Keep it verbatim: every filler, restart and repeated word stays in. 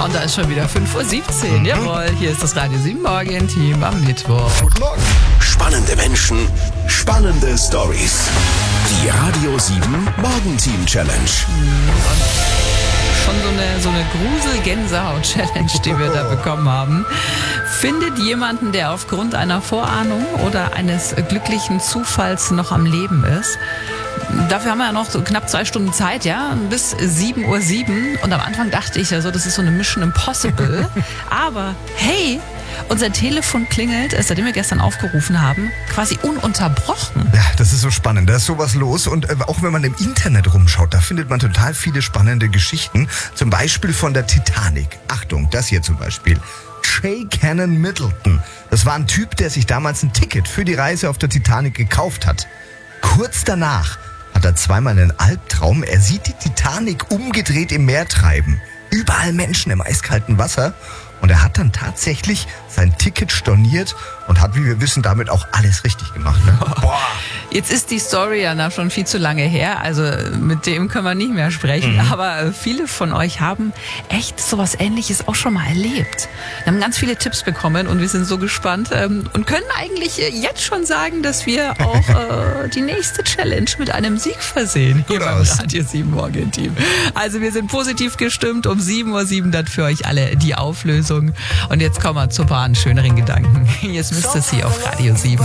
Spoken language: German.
Und da ist schon wieder fünf Uhr siebzehn. Mhm. Jawohl, hier ist das Radio sieben Morgen-Team am Mittwoch. Guten Morgen. Spannende Menschen, spannende Stories. Die Radio sieben Morgen-Team-Challenge. Schon so eine, so eine Grusel-Gänsehaut-Challenge, die wir da bekommen haben. Findet jemanden, der aufgrund einer Vorahnung oder eines glücklichen Zufalls noch am Leben ist. Dafür haben wir ja noch so knapp zwei Stunden Zeit, ja, bis sieben Uhr sieben. Und am Anfang dachte ich ja so, das ist so eine Mission Impossible. Aber hey, unser Telefon klingelt, seitdem wir gestern aufgerufen haben, quasi ununterbrochen. Ja, das ist so spannend. Da ist sowas los. Und äh, auch wenn man im Internet rumschaut, da findet man total viele spannende Geschichten. Zum Beispiel von der Titanic. Achtung, das hier zum Beispiel. Shay Cannon Middleton. Das war ein Typ, der sich damals ein Ticket für die Reise auf der Titanic gekauft hat. Kurz danach hat er zweimal einen Albtraum. Er sieht die Titanic umgedreht im Meer treiben. Überall Menschen im eiskalten Wasser. Und er hat dann tatsächlich sein Ticket storniert und hat, wie wir wissen, damit auch alles richtig gemacht. Ne? Boah. Jetzt ist die Story ja noch schon viel zu lange her, also mit dem können wir nicht mehr sprechen. Mhm. Aber viele von euch haben echt sowas Ähnliches auch schon mal erlebt. Wir haben ganz viele Tipps bekommen und wir sind so gespannt und können eigentlich jetzt schon sagen, dass wir auch äh, die nächste Challenge mit einem Sieg versehen hier beim Radio sieben Morgen-Team. Also wir sind positiv gestimmt, um sieben Uhr sieben dann für euch alle die Auflösung. Und jetzt kommen wir zu ein paar schöneren Gedanken. Jetzt müsst ihr sie auf Radio sieben.